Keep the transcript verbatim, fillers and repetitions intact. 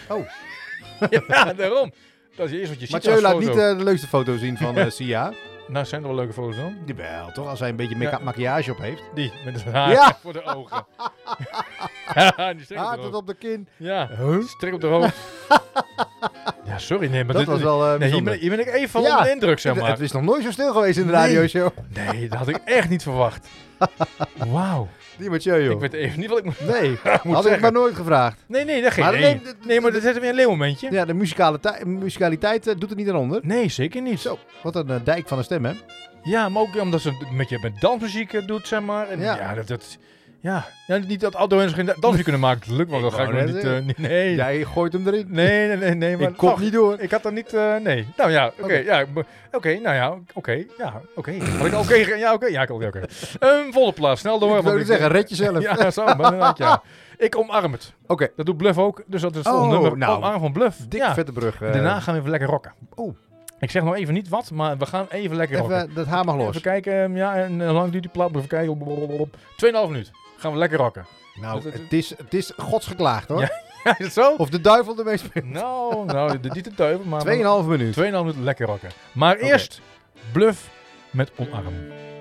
Oh. Ja, daarom. Dat is eerst wat je ziet Mathieu als laat foto. niet uh, de leukste foto zien van uh, Sia. Nou, zijn er wel leuke foto's dan? Jawel, toch? Als hij een beetje Ja. maquillage op heeft. Die, met het haar Ja. voor de ogen. Ja, die strik op Ah, de tot hoofd. op de kin. Ja, Huh? strik op de hoofd. Ja, sorry, nee, maar Dat dit, was wel uh, nee, hier, bijzonder. ben, hier ben ik even van Ja. onder de indruk, zeg Het- maar. Het is nog nooit zo stil geweest in de Nee. radioshow. Nee, dat had ik echt niet verwacht. Wauw. Die Mathieu, joh. Ik weet even niet wat ik moet, Nee, moet had ik zeggen. maar nooit gevraagd. Nee, nee, dat geen Maar nee. nee, Nee, d- d- nee, maar dat is weer een leeuwmomentje. Ja, de musicaliteit, musicaliteit uh, doet er niet aan onder. Nee, zeker niet. Zo, wat een uh, dijk van een stem, hè? Ja, maar ook omdat ze het met, je, met dansmuziek eh, doet, zeg maar. En ja, Ja. dat, dat, ja. ja, niet dat andere mensen geen dansmuziek kunnen maken. Dat lukt wel, Ik dat ga ik wou nog net niet, uh, niet... Nee. Jij gooit hem erin. Nee, nee, nee, nee. Maar, Ik kom ach, niet door. Ik had er niet... Uh, nee. Nou ja, oké. Oké. ja, Oké, okay, nou ja. Oké. Okay, ja, oké. Okay. Had ik oké okay, Ja, oké. Okay, ja, oké. Okay, okay. Een volle plaats. Snel door. Ik want wilde zeggen, red jezelf. Ja, zo. Maar inderdaad, ja. Ik omarm het. Oké. Dat doet Bluff ook. Dus dat is het Oh, volgende nummer. nou. Omarm van Bluff. Dik ja. vette brug. Uh, Daarna gaan we even lekker rocken. Oeh. Ik zeg nog even niet wat, maar we gaan even lekker rocken. Even, dat haar mag los. Even kijken, ja, en hoe lang duurt die plaat? Even kijken, tweeënhalf minuut. Gaan we lekker rocken. Nou, Dat- dat- het is, het is godsgeklaagd, hoor. Ja. Ja, is het zo? Of de duivel ermee speelt. Nou, nou, de- niet de duivel, maar... Tweeënhalve minuut. tweeënhalf minuut lekker rocken. Maar Oké. eerst Bluff met Omarm.